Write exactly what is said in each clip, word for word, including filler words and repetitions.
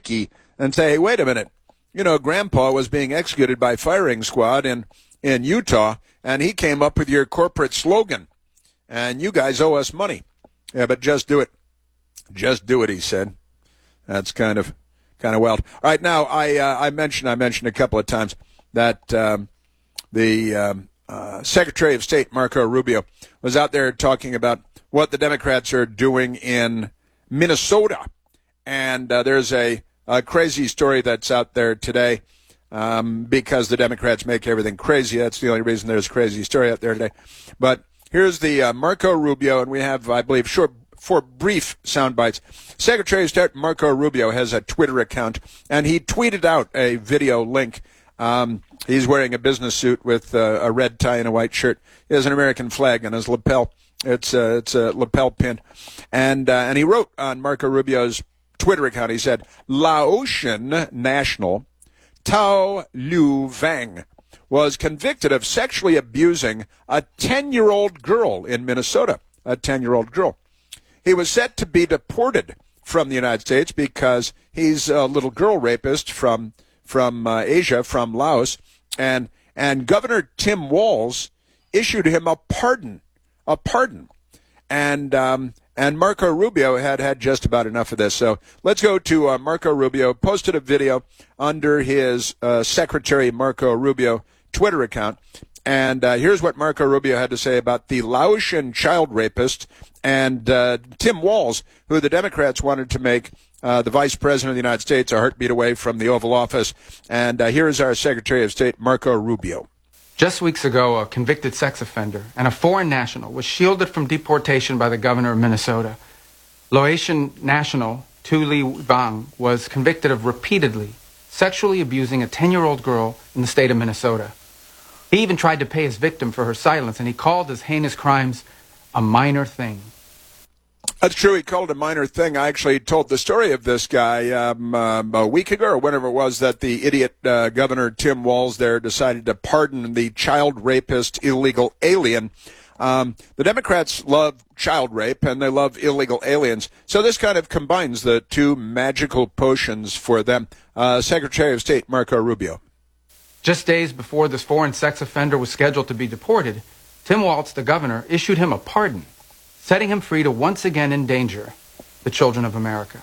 psyche and say, hey, wait a minute. You know, Grandpa was being executed by firing squad in, in Utah, and he came up with your corporate slogan, and you guys owe us money. Yeah, but just do it. Just do it, he said. That's kind of kind of wild. All right, now, I uh, I mentioned I mentioned a couple of times that um, the um, uh, Secretary of State, Marco Rubio, was out there talking about what the Democrats are doing in Minnesota. And uh, there's a, a crazy story that's out there today um, because the Democrats make everything crazy. That's the only reason there's a crazy story out there today. But here's the uh, Marco Rubio, and we have, I believe, short, four brief sound bites. Secretary of State Marco Rubio has a Twitter account, and he tweeted out a video link. Um, he's wearing a business suit with uh, a red tie and a white shirt. He has an American flag on his lapel. It's a, it's a lapel pin. And, uh, and he wrote on Marco Rubio's Twitter account, he said, Laotian national Tao Liu Vang was convicted of sexually abusing a ten-year-old girl in Minnesota, a ten-year-old girl. He was set to be deported from the United States because he's a little girl rapist from from uh, Asia, from Laos, and and Governor Tim Walz issued him a pardon, a pardon, and um, and Marco Rubio had had just about enough of this. So let's go to uh, Marco Rubio. Posted a video under his uh, Secretary Marco Rubio Twitter account, and uh, here's what Marco Rubio had to say about the Laotian child rapist and uh, Tim Walz, who the Democrats wanted to make uh, the Vice President of the United States, a heartbeat away from the Oval Office. And uh, here is our Secretary of State, Marco Rubio. Just weeks ago, a convicted sex offender and a foreign national was shielded from deportation by the governor of Minnesota. Laotian national Tu Li Vang was convicted of repeatedly sexually abusing a ten-year-old girl in the state of Minnesota. He even tried to pay his victim for her silence, and he called his heinous crimes a minor thing. That's true. He called it a minor thing. I actually told the story of this guy um, um, a week ago or whenever it was that the idiot uh, Governor Tim Walz there decided to pardon the child rapist illegal alien. Um, the Democrats love child rape and they love illegal aliens. So this kind of combines the two magical potions for them. Uh, Secretary of State Marco Rubio. Just days before this foreign sex offender was scheduled to be deported, Tim Walz, the governor, issued him a pardon, setting him free to once again endanger the children of America.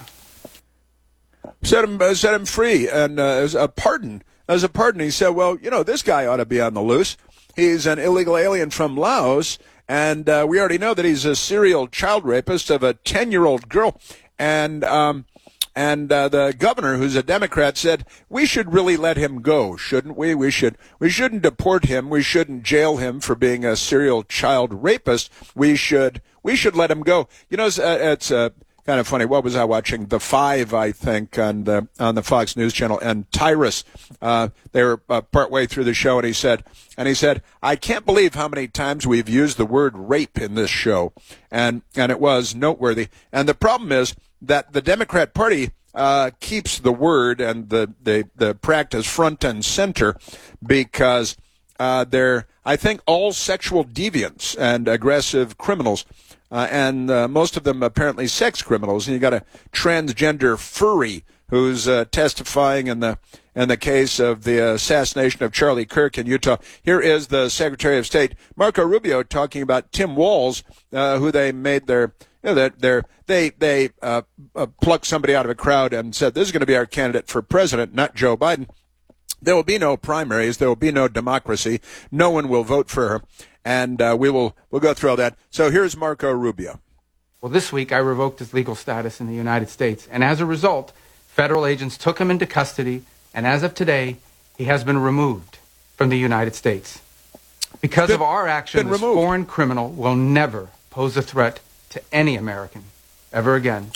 Set him, uh, set him free, and uh, as a pardon, as a pardon, he said, well, you know, this guy ought to be on the loose. He's an illegal alien from Laos, and uh, we already know that he's a serial child rapist of a ten-year-old girl. And um, and uh, the governor, who's a Democrat, said we should really let him go, shouldn't we? We should we shouldn't deport him. We shouldn't jail him for being a serial child rapist. We should we should let him go. You know, it's, uh, it's uh, kind of funny. What was I watching? The Five, I think, on the on the Fox News Channel. And Tyrus, uh, they were uh, partway through the show, and he said, and he said, I can't believe how many times we've used the word rape in this show, and and it was noteworthy. And the problem is that the Democrat Party uh, keeps the word and the, the, the practice front and center because uh, they're, I think, all sexual deviants and aggressive criminals, uh, and uh, most of them apparently sex criminals. And you got a transgender furry who's uh, testifying in the in the case of the assassination of Charlie Kirk in Utah. Here is the Secretary of State, Marco Rubio, talking about Tim Walz, uh, who they made their You know, that they're, they they uh, uh, plucked somebody out of a crowd and said, this is going to be our candidate for president, not Joe Biden. There will be no primaries. There will be no democracy. No one will vote for her. And uh, we will we'll go through all that. So here's Marco Rubio. Well, this week I revoked his legal status in the United States. And as a result, federal agents took him into custody. And as of today, he has been removed from the United States. Because been, of our action, this removed. Foreign criminal will never pose a threat to any American ever again.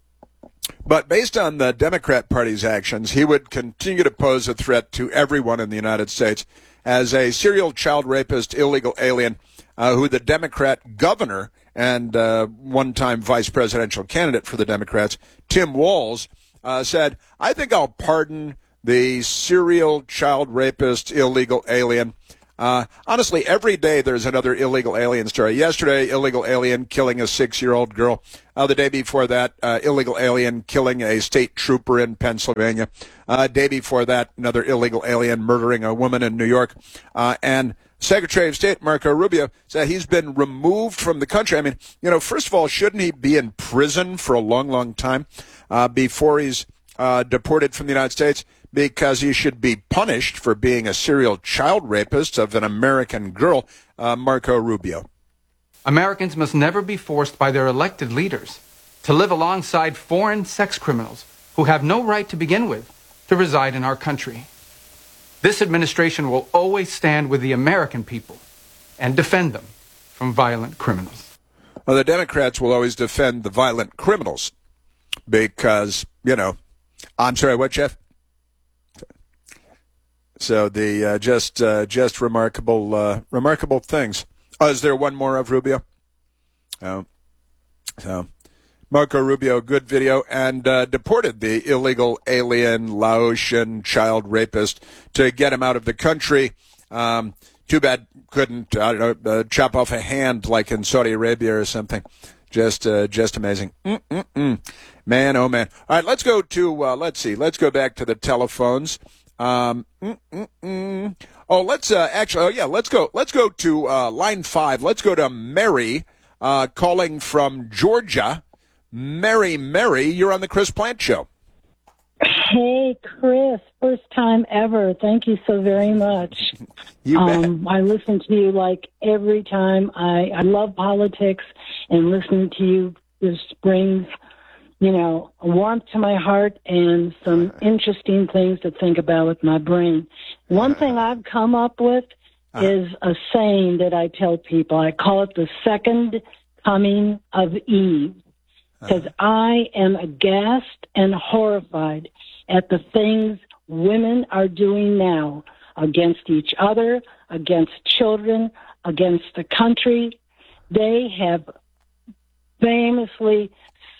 But based on the Democrat Party's actions, he would continue to pose a threat to everyone in the United States as a serial child rapist, illegal alien, uh, who the Democrat governor and uh, one-time vice presidential candidate for the Democrats, Tim Walz, uh, said, I think I'll pardon the serial child rapist, illegal alien. Uh, honestly, every day there's another illegal alien story. Yesterday, illegal alien killing a six-year-old girl. Uh, the day before that, uh, illegal alien killing a state trooper in Pennsylvania. Uh, day before that, another illegal alien murdering a woman in New York. Uh, and Secretary of State Marco Rubio said he's been removed from the country. I mean, you know, first of all, shouldn't he be in prison for a long, long time uh, before he's uh, deported from the United States? Because he should be punished for being a serial child rapist of an American girl, uh, Marco Rubio. Americans must never be forced by their elected leaders to live alongside foreign sex criminals who have no right to begin with to reside in our country. This administration will always stand with the American people and defend them from violent criminals. Well, the Democrats will always defend the violent criminals because, you know, I'm sorry, what, Jeff? So the uh, just uh, just remarkable uh, remarkable things. Oh, is there one more of Rubio? Oh, so Marco Rubio, good video, and uh, deported the illegal alien Laotian child rapist to get him out of the country. Um, too bad couldn't I don't know uh, chop off a hand like in Saudi Arabia or something. Just uh, just amazing. Mm-mm-mm. Man, oh man. All right, let's go to uh, let's see. Let's go back to the telephones. Um, mm, mm, mm. Oh, let's uh, actually. Oh, yeah. Let's go. Let's go to uh, line five. Let's go to Mary, uh, calling from Georgia. Mary, Mary, you're on the Chris Plante Show. Hey, Chris. First time ever. Thank you so very much. You bet. Um, I listen to you like every time. I I love politics, and listening to you just brings, you know, a warmth to my heart and some interesting things to think about with my brain. One thing I've come up with uh, is a saying that I tell people. I call it the second coming of Eve, because uh, I am aghast and horrified at the things women are doing now against each other, against children, against the country. They have famously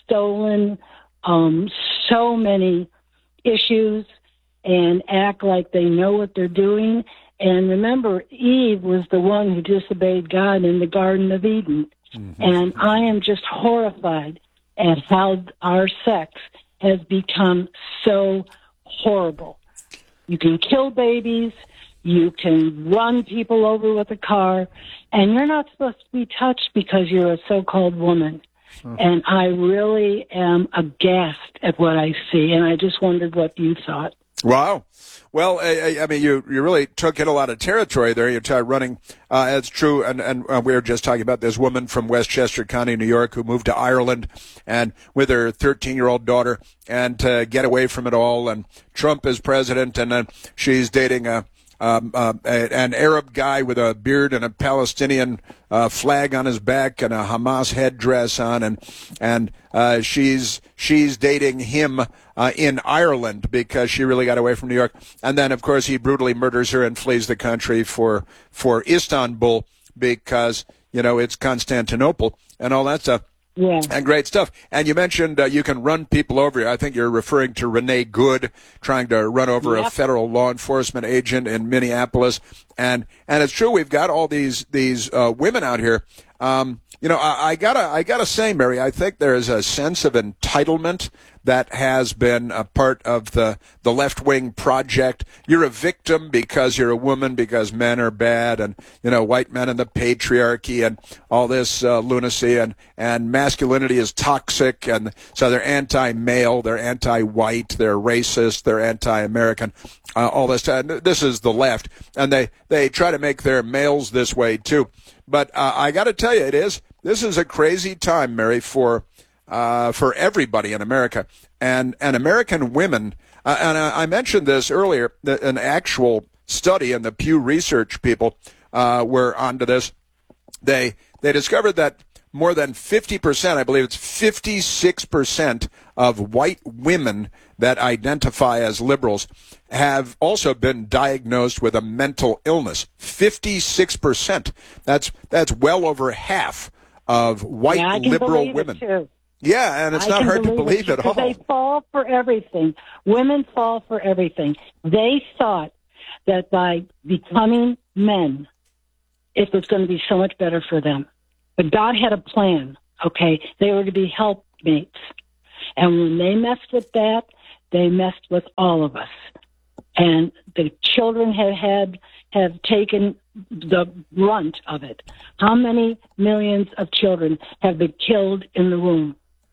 stolen um, so many issues and act like they know what they're doing. And remember, Eve was the one who disobeyed God in the Garden of Eden. Mm-hmm. And I am just horrified at how our sex has become so horrible. You can kill babies, you can run people over with a car, and you're not supposed to be touched because you're a so-called woman. And I really am aghast at what I see, and I just wondered what you thought. Wow. Well, I, I mean, you, you really took in a lot of territory there. You're t- running, uh, it's true, and, and uh, we were just talking about this woman from Westchester County, New York, who moved to Ireland and with her thirteen-year-old daughter, and to get away from it all, and Trump is president, and then she's dating a Um, uh, a, an Arab guy with a beard and a Palestinian uh, flag on his back and a Hamas headdress on, and and uh, she's she's dating him uh, in Ireland because she really got away from New York. And then, of course, he brutally murders her and flees the country for for Istanbul because, you know, it's Constantinople and all that stuff. Yeah. And great stuff. And you mentioned uh, you can run people over. I think you're referring to Renee Good trying to run over yep. a federal law enforcement agent in Minneapolis. And and it's true, we've got all these these uh, women out here. Um, you know, I, I gotta I gotta say, Mary, I think there is a sense of entitlement that has been a part of the the left wing project. You're a victim because you're a woman, because men are bad, and you know, white men and the patriarchy and all this uh, lunacy, and and masculinity is toxic, and so they're anti-male, they're anti-white, they're racist, they're anti-American, uh, all this. And this is the left, and they they try to make their males this way too. But uh, I got to tell you, it is this is a crazy time, Mary, for uh, for everybody in America, and and American women. Uh, and I, I mentioned this earlier. That an actual study, and the Pew Research people uh, were onto this. They they discovered that more than fifty percent, I believe it's fifty-six percent of white women that identify as liberals have also been diagnosed with a mental illness. fifty-six percent. That's that's well over half of white yeah, I can liberal believe women. It too. Yeah, and it's I not hard to believe believe at all. They fall for everything. Women fall for everything. They thought that by becoming men if it's going to be so much better for them. But God had a plan, okay? They were to be helpmates. And when they messed with that, they messed with all of us. And the children have had, have taken the brunt of it. How many millions of children have been killed in the womb?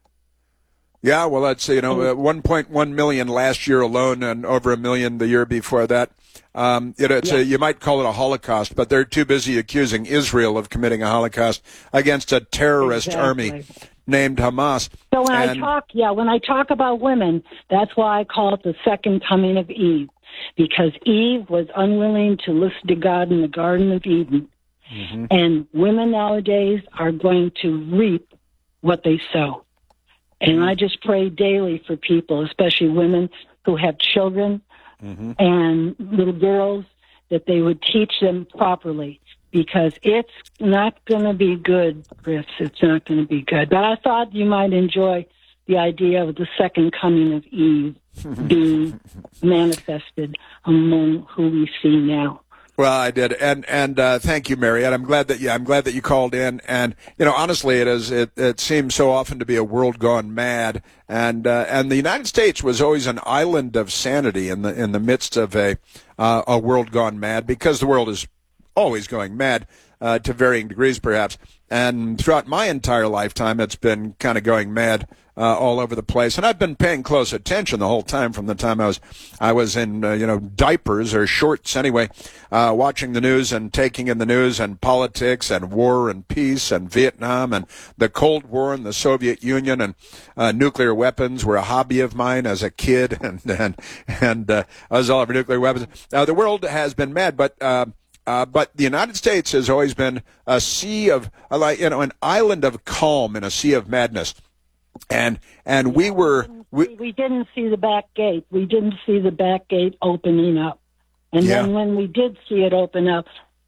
Yeah, well, that's, you know, uh, one point one million last year alone and over a million the year before that. Um, you know, it's yeah. a, you might call it a Holocaust, but they're too busy accusing Israel of committing a Holocaust against a terrorist exactly. army named Hamas. So when and, I talk, yeah, when I talk about women, that's why I call it the second coming of Eve, because Eve was unwilling to listen to God in the Garden of Eden. Mm-hmm. And women nowadays are going to reap what they sow. And I just pray daily for people, especially women who have children mm-hmm. and little girls, that they would teach them properly, because it's not going to be good, Chris. It's not going to be good. But I thought you might enjoy the idea of the second coming of Eve being manifested among who we see now. Well, I did, and and uh, thank you, Mary. And I'm glad that you I'm glad that you called in. And you know, honestly, it is it, it seems so often to be a world gone mad. And uh, and the United States was always an island of sanity in the in the midst of a uh, a world gone mad, because the world is always going mad uh, to varying degrees, perhaps. And throughout my entire lifetime, it's been kind of going mad uh, all over the place. And I've been paying close attention the whole time, from the time I was I was in uh, you know diapers or shorts anyway, uh, watching the news and taking in the news and politics and war and peace and Vietnam and the Cold War and the Soviet Union and uh, nuclear weapons were a hobby of mine as a kid, and and and uh, I was all over nuclear weapons. Now the world has been mad, but. Uh, Uh, but the United States has always been a sea of, like, you know, an island of calm in a sea of madness. And and we were... We, we didn't see the back gate. We didn't see the back gate opening up. And yeah. then when we did see it open up,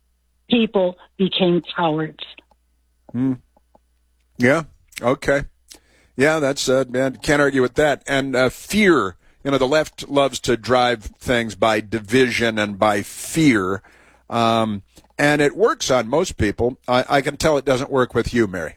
people became cowards. Mm. Yeah, okay. Yeah, that's, uh, man, can't argue with that. And uh, fear, you know, the left loves to drive things by division and by fear. Um, and it works on most people. I, I can tell it doesn't work with you, Mary.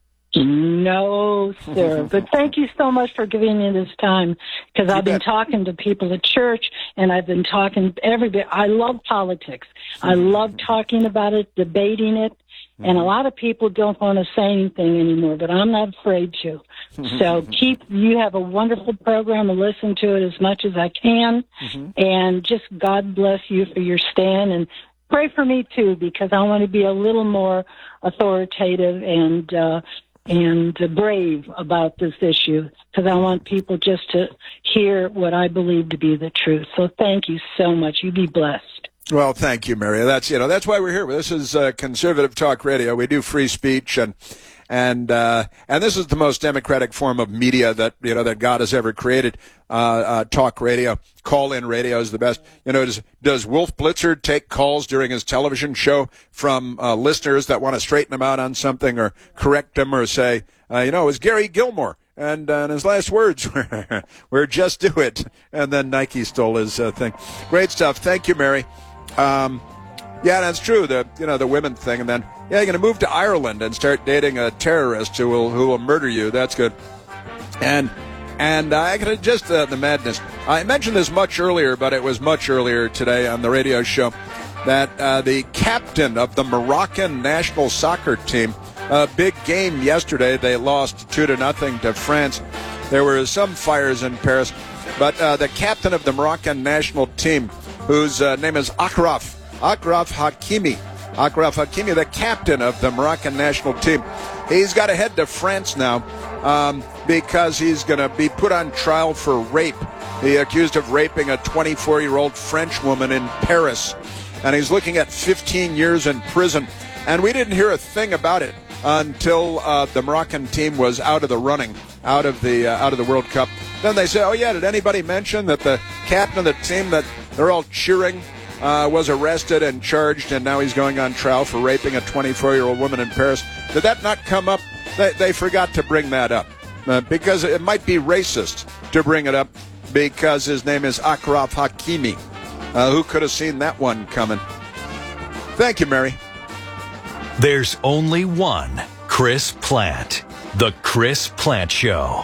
No, sir. But thank you so much for giving me this time, because I've been talking to people at church, and I've been talking to everybody. I love politics. I love talking about it, debating it. And a lot of people don't want to say anything anymore, but I'm not afraid to. So keep, you have a wonderful program, and listen to it as much as I can. Mm-hmm. And just God bless you for your stand, and pray for me too, because I want to be a little more authoritative and, uh, and brave about this issue, because I want people just to hear what I believe to be the truth. So thank you so much. You be blessed. Well, thank you, Mary. That's, you know, that's why we're here. This is uh, Conservative Talk Radio. We do free speech, and and uh, and this is the most democratic form of media that, you know, that God has ever created. Uh, uh, talk radio, call-in radio is the best. You know, does does Wolf Blitzer take calls during his television show from uh, listeners that want to straighten them out on something or correct them, or say, uh, you know, it was Gary Gilmore, and, uh, and his last words were, were "just do it," and then Nike stole his uh, thing. Great stuff. Thank you, Mary. Um, yeah, that's true. The you know the women thing, and then yeah, you're going to move to Ireland and start dating a terrorist who will who will murder you. That's good. And and I can just uh, the madness. I mentioned this much earlier, but it was much earlier today on the radio show that uh, the captain of the Moroccan national soccer team, a big game yesterday. They lost two to nothing to France. There were some fires in Paris, but uh, the captain of the Moroccan national team, whose uh, name is Achraf, Achraf Hakimi. Achraf Hakimi, the captain of the Moroccan national team. He's got to head to France now um, because he's going to be put on trial for rape. He's accused of raping a twenty-four-year-old French woman in Paris. And he's looking at fifteen years in prison. And we didn't hear a thing about it until uh, the Moroccan team was out of the running, out of the uh, out of the World Cup. Then they said, oh, yeah, did anybody mention that the captain of the team that they're all cheering uh, was arrested and charged, and now he's going on trial for raping a twenty-four-year-old woman in Paris? Did that not come up? They, they forgot to bring that up uh, because it might be racist to bring it up because his name is Achraf Hakimi. Uh, who could have seen that one coming? Thank you, Mary. There's only one Chris Plante. The Chris Plante Show.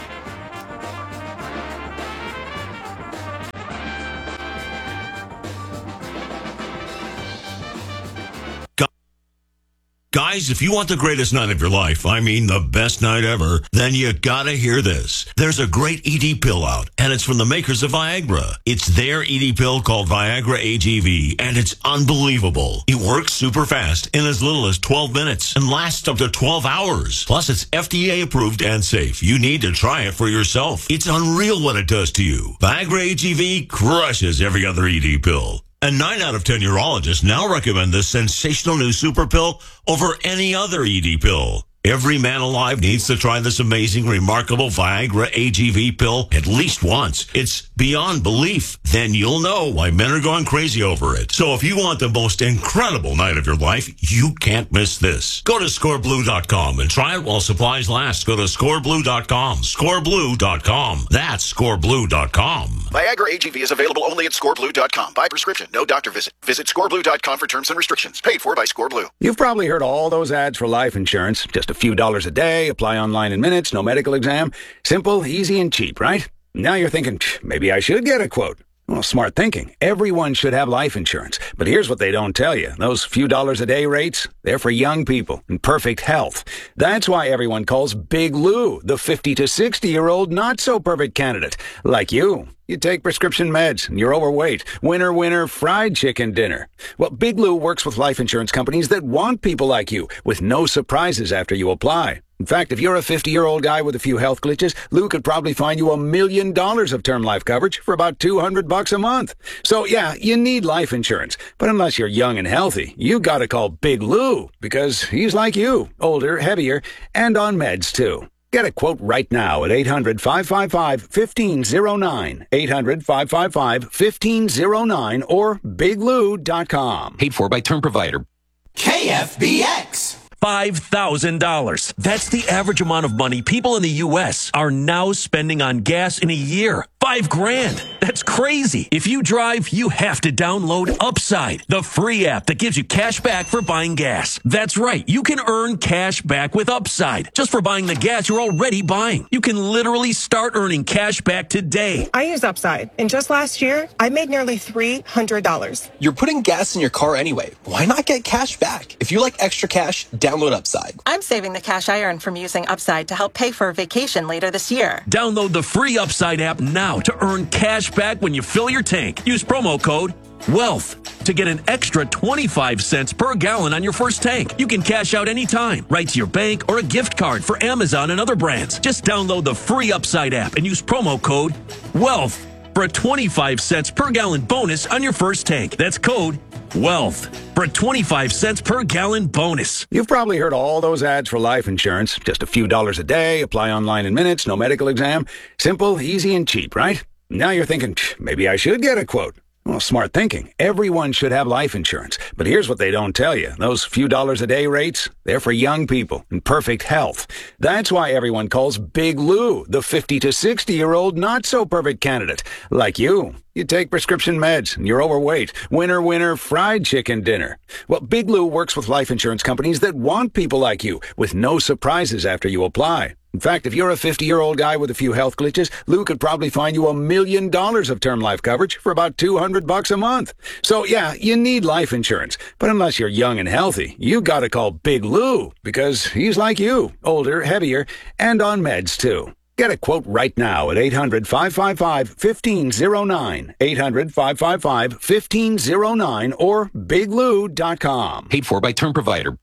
Guys, if you want the greatest night of your life, I mean the best night ever, then you gotta hear this. There's a great E D pill out, and it's from the makers of Viagra. It's their E D pill called Viagra A G V, and it's unbelievable. It works super fast in as little as twelve minutes and lasts up to twelve hours. Plus, it's F D A approved and safe. You need to try it for yourself. It's unreal what it does to you. Viagra A G V crushes every other E D pill. And nine out of ten urologists now recommend this sensational new super pill over any other E D pill. Every man alive needs to try this amazing, remarkable Viagra A G V pill at least once. It's beyond belief. Then you'll know why men are going crazy over it. So if you want the most incredible night of your life, you can't miss this. Go to score blue dot com and try it while supplies last. Go to score blue dot com. score blue dot com. That's score blue dot com. Viagra A G V is available only at score blue dot com. By prescription, no doctor visit. Visit score blue dot com for terms and restrictions. Paid for by ScoreBlue. You've probably heard all those ads for life insurance. Just a few dollars a day, apply online in minutes, no medical exam. Simple, easy, and cheap, right? Now you're thinking, maybe I should get a quote. Well, smart thinking. Everyone should have life insurance. But here's what they don't tell you. Those few dollars a day rates, they're for young people in perfect health. That's why everyone calls Big Lou the fifty to sixty-year-old not-so-perfect candidate. Like you. You take prescription meds, and you're overweight. Winner, winner, fried chicken dinner. Well, Big Lou works with life insurance companies that want people like you, with no surprises after you apply. In fact, if you're a fifty-year-old guy with a few health glitches, Lou could probably find you a million dollars of term life coverage for about two hundred bucks a month. So yeah, you need life insurance. But unless you're young and healthy, you gotta call Big Lou, because he's like you, older, heavier, and on meds too. Get a quote right now at eight hundred, five five five, one five zero nine, eight hundred, five five five, one five zero nine, or big lou dot com. Paid for by term provider. K F B X. five thousand dollars. That's the average amount of money people in the U S are now spending on gas in a year. Five grand. That's crazy. If you drive, you have to download Upside, the free app that gives you cash back for buying gas. That's right. You can earn cash back with Upside just for buying the gas you're already buying. You can literally start earning cash back today. I use Upside, and just last year, I made nearly three hundred dollars. You're putting gas in your car anyway. Why not get cash back? If you like extra cash, download Upside. I'm saving the cash I earn from using Upside to help pay for a vacation later this year. Download the free Upside app now to earn cash back when you fill your tank. Use promo code WEALTH to get an extra twenty-five cents per gallon on your first tank. You can cash out anytime, right to your bank or a gift card for Amazon and other brands. Just download the free Upside app and use promo code WEALTH for a twenty-five cents per gallon bonus on your first tank. That's code WEALTH for a twenty-five cents per gallon bonus. You've probably heard all those ads for life insurance. Just a few dollars a day, apply online in minutes, no medical exam. Simple, easy, and cheap, right? Now you're thinking, maybe I should get a quote. Well, smart thinking. Everyone should have life insurance. But here's what they don't tell you. Those few dollars a day rates, they're for young people in perfect health. That's why everyone calls Big Lou the fifty to sixty-year-old not-so-perfect candidate. Like you. You take prescription meds, and you're overweight. Winner, winner, fried chicken dinner. Well, Big Lou works with life insurance companies that want people like you, with no surprises after you apply. In fact, if you're a fifty-year-old guy with a few health glitches, Lou could probably find you a million dollars of term life coverage for about two hundred bucks a month. So yeah, you need life insurance. But unless you're young and healthy, you gotta call Big Lou, because he's like you, older, heavier, and on meds too. Get a quote right now at eight hundred, five five five, one five zero nine, eight hundred, five five five, one five zero nine, or big lou dot com. Paid for by term provider.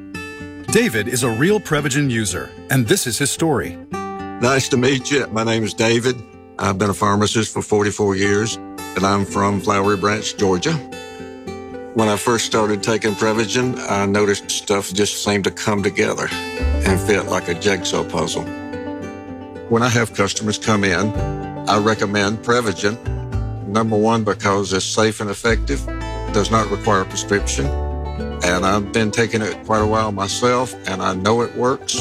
David is a real Prevagen user, and this is his story. Nice to meet you. My name is David. I've been a pharmacist for forty-four years, and I'm from Flowery Branch, Georgia. When I first started taking Prevagen, I noticed stuff just seemed to come together and fit like a jigsaw puzzle. When I have customers come in, I recommend Prevagen. Number one, because it's safe and effective, does not require a prescription. And I've been taking it quite a while myself, and I know it works.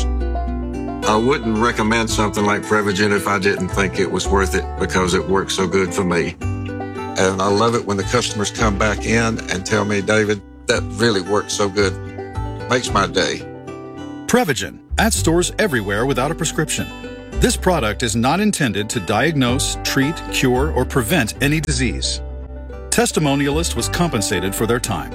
I wouldn't recommend something like Prevagen if I didn't think it was worth it, because it works so good for me. And I love it when the customers come back in and tell me, David, that really works so good. Makes my day. Prevagen, at stores everywhere without a prescription. This product is not intended to diagnose, treat, cure, or prevent any disease. Testimonialist was compensated for their time.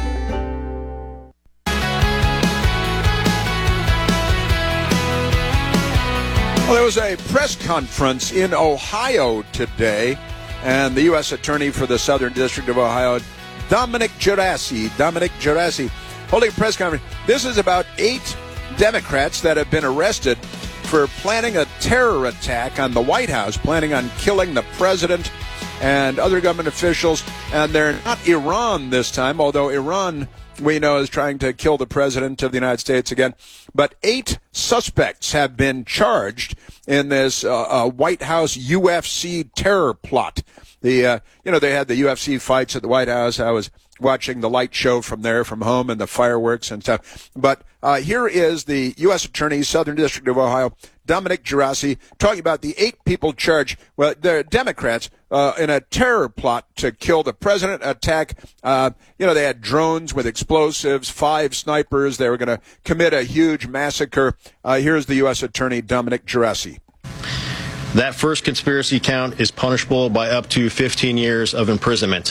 Well, there was a press conference in Ohio today, and the U S Attorney for the Southern District of Ohio, Dominic Gerasi, Dominic Gerasi, holding a press conference. This is about eight Democrats that have been arrested for planning a terror attack on the White House, planning on killing the president and other government officials. And they're not Iran this time, although Iran, we know, is trying to kill the president of the United States again. But eight suspects have been charged in this uh, uh, White House U F C terror plot. The uh, you know, they had the U F C fights at the White House. I was watching the light show from there, from home, and the fireworks and stuff. But uh, here is the U S Attorney, Southern District of Ohio, Dominic Gerasi, talking about the eight people charged. Well, they're Democrats uh, in a terror plot to kill the president. Attack. Uh, you know, they had drones with explosives, five snipers. They were going to commit a huge massacre. Uh, here's the U S Attorney, Dominic Gerasi. That first conspiracy count is punishable by up to fifteen years of imprisonment.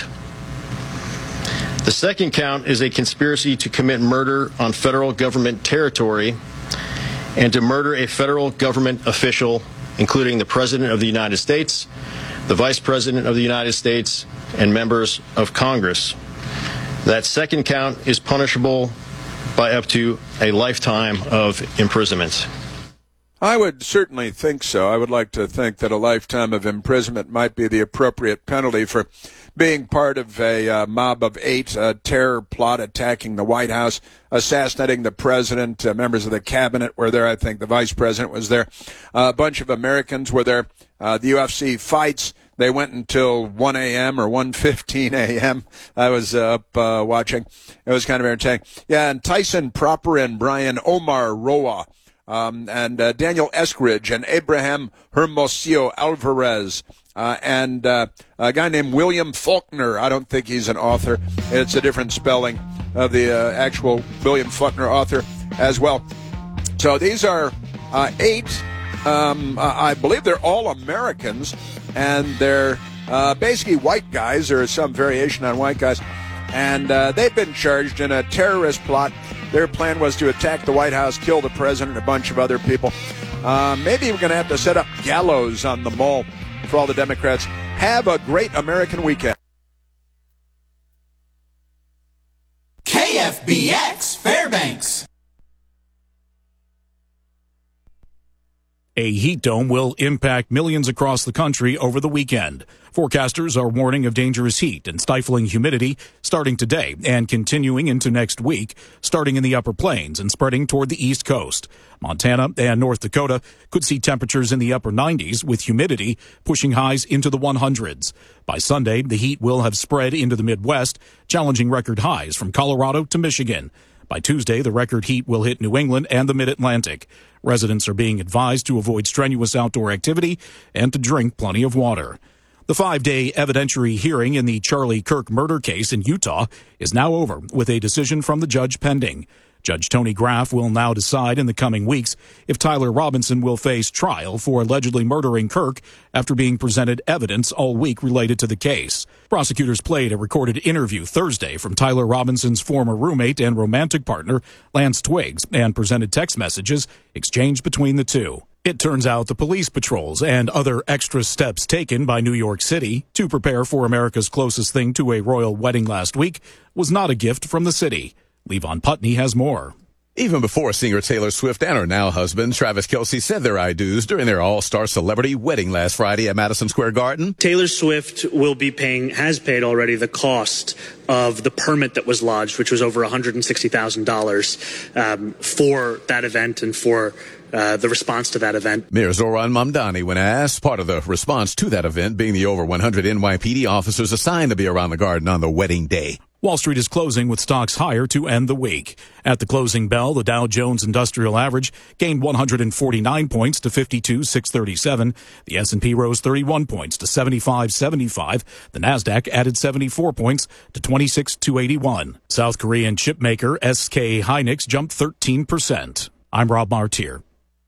The second count is a conspiracy to commit murder on federal government territory and to murder a federal government official, including the President of the United States, the Vice President of the United States, and members of Congress. That second count is punishable by up to a lifetime of imprisonment. I would certainly think so. I would like to think that a lifetime of imprisonment might be the appropriate penalty for being part of a uh, mob of eight, uh, terror plot attacking the White House, assassinating the president. Uh, members of the cabinet were there. I think the vice president was there. Uh, a bunch of Americans were there. Uh, the U F C fights, they went until one a.m. or one fifteen a.m. I was uh, up uh, watching. It was kind of entertaining. Yeah, and Tyson Proper and Brian Omar Roa. Um, and uh, Daniel Eskridge and Abraham Hermosillo Alvarez uh, and uh, a guy named William Faulkner. I don't think he's an author. It's a different spelling of the uh, actual William Faulkner author as well. So these are uh, eight. Um, uh, I believe they're all Americans, and they're uh, basically white guys or some variation on white guys. And uh, they've been charged in a terrorist plot. Their plan was to attack the White House, kill the president, and a bunch of other people. Uh, maybe we're going to have to set up gallows on the mall for all the Democrats. Have a great American weekend. K F B X Fairbanks. A heat dome will impact millions across the country over the weekend. Forecasters are warning of dangerous heat and stifling humidity starting today and continuing into next week, starting in the upper plains and spreading toward the east coast. Montana and North Dakota could see temperatures in the upper nineties with humidity pushing highs into the hundreds. By Sunday, the heat will have spread into the Midwest, challenging record highs from Colorado to Michigan. By Tuesday, the record heat will hit New England and the Mid-Atlantic. Residents are being advised to avoid strenuous outdoor activity and to drink plenty of water. The five-day evidentiary hearing in the Charlie Kirk murder case in Utah is now over, with a decision from the judge pending. Judge Tony Graff will now decide in the coming weeks if Tyler Robinson will face trial for allegedly murdering Kirk after being presented evidence all week related to the case. Prosecutors played a recorded interview Thursday from Tyler Robinson's former roommate and romantic partner, Lance Twiggs, and presented text messages exchanged between the two. It turns out the police patrols and other extra steps taken by New York City to prepare for America's closest thing to a royal wedding last week was not a gift from the city. Levon Putney has more. Even before singer Taylor Swift and her now husband, Travis Kelce, said their I do's during their all-star celebrity wedding last Friday at Madison Square Garden. Taylor Swift will be paying, has paid already, the cost of the permit that was lodged, which was over one hundred sixty thousand dollars um, for that event and for uh, the response to that event. Mayor Zoran Mamdani, when asked, part of the response to that event being the over one hundred N Y P D officers assigned to be around the garden on the wedding day. Wall Street is closing with stocks higher to end the week. At the closing bell, the Dow Jones Industrial Average gained one hundred forty-nine points to fifty-two thousand six hundred thirty-seven. The S and P rose thirty-one points to seventy-five seventy-five. The Nasdaq added seventy-four points to twenty-six thousand two hundred eighty-one. South Korean chipmaker S K Hynix jumped thirteen percent. I'm Rob Martier.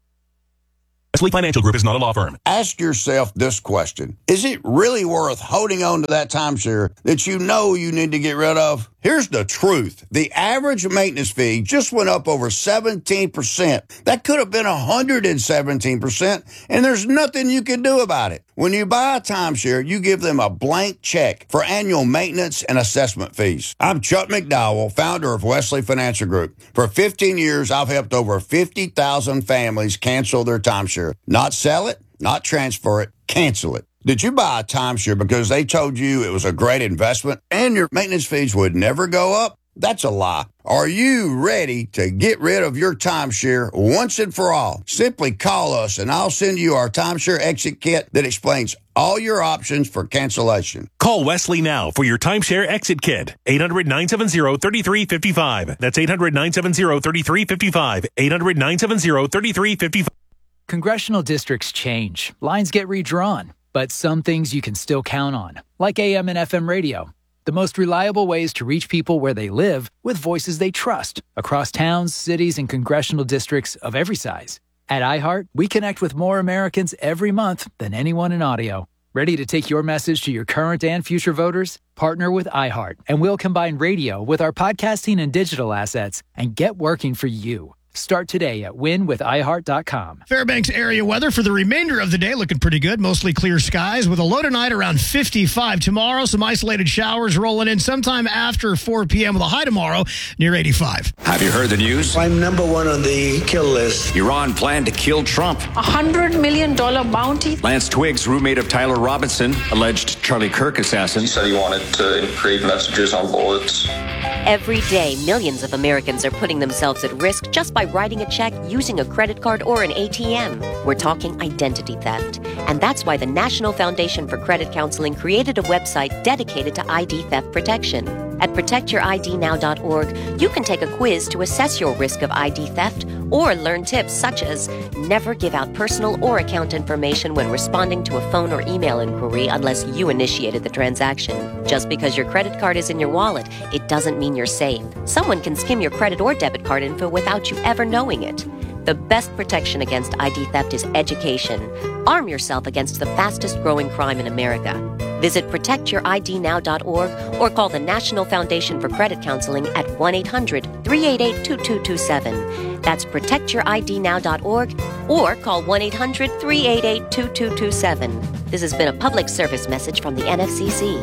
Wesley Financial Group is not a law firm. Ask yourself this question. Is it really worth holding on to that timeshare that you know you need to get rid of? Here's the truth. The average maintenance fee just went up over seventeen percent. That could have been one hundred seventeen percent, and there's nothing you can do about it. When you buy a timeshare, you give them a blank check for annual maintenance and assessment fees. I'm Chuck McDowell, founder of Wesley Financial Group. For fifteen years, I've helped over fifty thousand families cancel their timeshare. Not sell it, not transfer it, cancel it. Did you buy a timeshare because they told you it was a great investment and your maintenance fees would never go up? That's a lie. Are you ready to get rid of your timeshare once and for all? Simply call us and I'll send you our timeshare exit kit that explains all your options for cancellation. Call Wesley now for your timeshare exit kit. eight hundred nine seven zero three three five five. That's eight hundred nine seven zero three three five five. eight hundred nine seven zero three three five five. Congressional districts change. Lines get redrawn. But some things you can still count on, like A M and F M radio. The most reliable ways to reach people where they live with voices they trust across towns, cities, and congressional districts of every size. At iHeart, we connect with more Americans every month than anyone in audio. Ready to take your message to your current and future voters? Partner with iHeart, and we'll combine radio with our podcasting and digital assets and get working for you. Start today at win with i heart dot com. Fairbanks area weather for the remainder of the day looking pretty good. Mostly clear skies with a low tonight around fifty-five. Tomorrow, some isolated showers rolling in sometime after four p.m. with a high tomorrow near eighty-five. Have you heard the news? I'm number one on the kill list. Iran planned to kill Trump. A hundred million dollar bounty. Lance Twiggs, roommate of Tyler Robinson, alleged Charlie Kirk assassin. He said he wanted to engrave messages on bullets. Every day, millions of Americans are putting themselves at risk just by writing a check, using a credit card, or an A T M. We're talking identity theft. And that's why the National Foundation for Credit Counseling created a website dedicated to I D theft protection. At protect your I D now dot org, you can take a quiz to assess your risk of I D theft or learn tips such as never give out personal or account information when responding to a phone or email inquiry unless you initiated the transaction. Just because your credit card is in your wallet, it doesn't mean you're safe. Someone can skim your credit or debit card info without you ever knowing it. The best protection against I D theft is education. Arm yourself against the fastest growing crime in America. Visit protect your I D now dot org or call the National Foundation for Credit Counseling at one eight hundred three eight eight two two two seven. That's protect your I D now dot org or call one eight hundred three eight eight two two two seven. This has been a public service message from the N F C C.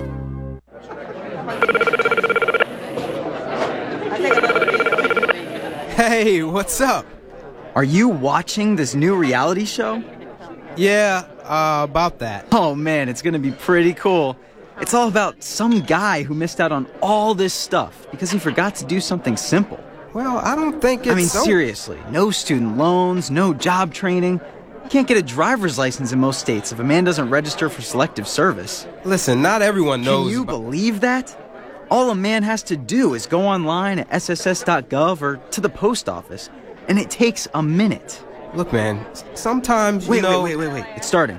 Hey, what's up? Are you watching this new reality show? Yeah, uh, about that. Oh man, it's gonna be pretty cool. It's all about some guy who missed out on all this stuff because he forgot to do something simple. Well, I don't think it's I mean, so- seriously, no student loans, no job training. You can't get a driver's license in most states if a man doesn't register for selective service. Listen, not everyone knows. Can you about- believe that? All a man has to do is go online at S S S dot gov or to the post office, and it takes a minute. Look, man, sometimes, you wait, know... Wait, wait, wait, wait. It's starting.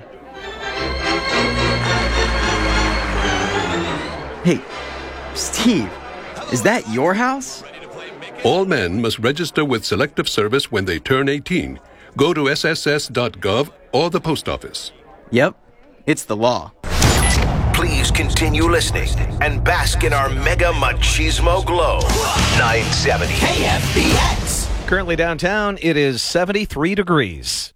Hey, Steve, is that your house? All men must register with Selective Service when they turn eighteen. Go to S S S dot gov or the post office. Yep, it's the law. Please continue listening and bask in our mega machismo glow. nine seventy K F B X. Currently downtown, it is seventy-three degrees.